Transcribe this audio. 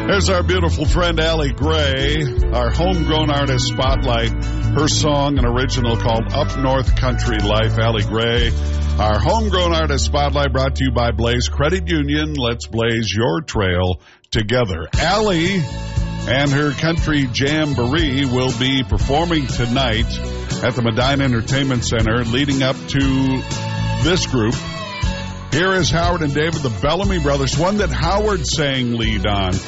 There's our beautiful friend Allie Gray, our homegrown artist spotlight. Her song, an original called Up North Country Life. Allie Gray, our homegrown artist spotlight, brought to you by Blaze Credit Union. Let's blaze your trail together. Allie and her country jamboree will be performing tonight at the Medina Entertainment Center, leading up to this group. Here is Howard and David, the Bellamy Brothers, one that Howard sang lead on.